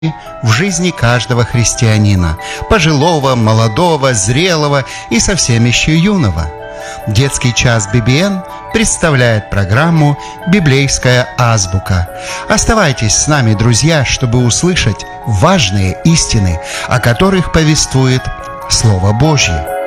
в жизни каждого христианина, пожилого, молодого, зрелого и совсем еще юного. Детский час BBN представляет программу «Библейская азбука». Оставайтесь с нами, друзья, чтобы услышать важные истины, о которых повествует Слово Божье.